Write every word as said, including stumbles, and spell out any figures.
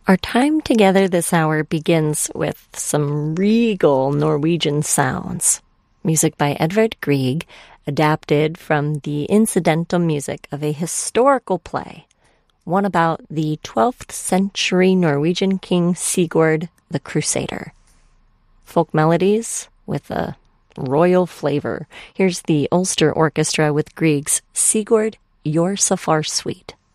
Our time together this hour begins with some regal Norwegian sounds. Music by Edvard Grieg, adapted from the incidental music of a historical play, one about the twelfth century Norwegian king Sigurd the Crusader. Folk melodies with a royal flavor. Here's the Ulster Orchestra with Grieg's Sigurd, You're So Far Sweet.